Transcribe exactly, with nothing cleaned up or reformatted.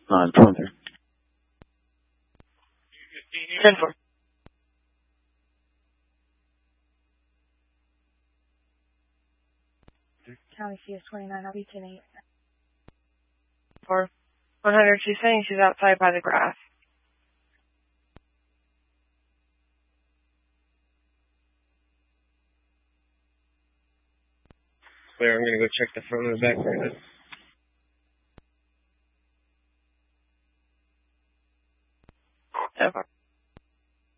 on Panther. ten four. County C S twenty-nine, I'll be ten eight. four. one hundred, she's saying she's outside by the grass. Clear, I'm gonna go check the front and the back right now.